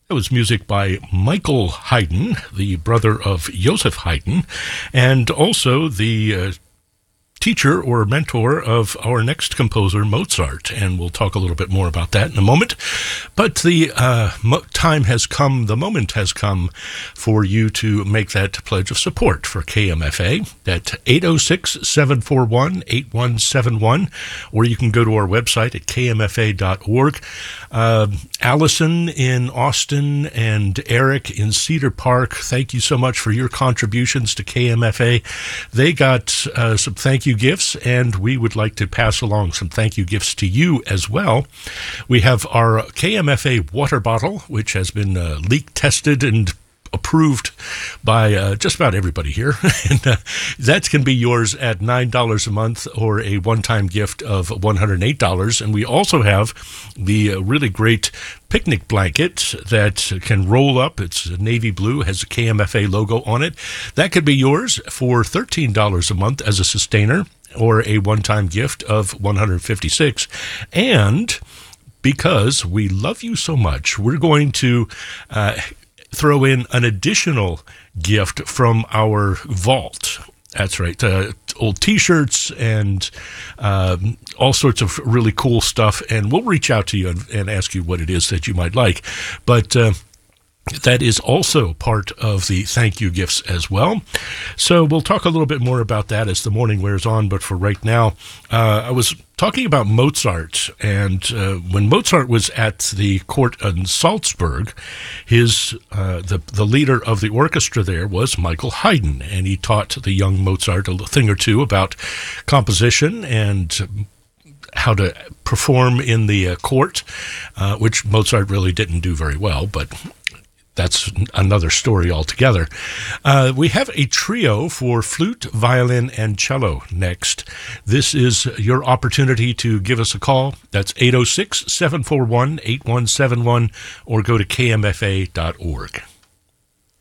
That was music by Michael Haydn, the brother of Joseph Haydn, and also the teacher or mentor of our next composer, Mozart, and we'll talk a little bit more about that in a moment. But the time has come, the moment has come for you to make that pledge of support for KMFA at 806-741-8171, or you can go to our website at kmfa.org. Allison in Austin and Eric in Cedar Park, thank you so much for your contributions to KMFA. They got some thank you gifts, and we would like to pass along some thank you gifts to you as well. We have our KMFA water bottle, which has been leak tested and approved by just about everybody here. And that can be yours at $9 a month or a one-time gift of $108. And we also have the really great picnic blanket that can roll up. It's navy blue, has a KMFA logo on it. That could be yours for $13 a month as a sustainer or a one-time gift of $156. And because we love you so much, we're going to throw in an additional gift from our vault. That's right. Old T-shirts and all sorts of really cool stuff. And we'll reach out to you and ask you what it is that you might like. But that is also part of the thank you gifts as well. So we'll talk a little bit more about that as the morning wears on. But for right now, I was talking about Mozart. And when Mozart was at the court in Salzburg, the leader of the orchestra there was Michael Haydn. And he taught the young Mozart a thing or two about composition and how to perform in the court, which Mozart really didn't do very well, but that's another story altogether. We have a trio for flute, violin, and cello next. This is your opportunity to give us a call. That's 806-741-8171, or go to kmfa.org.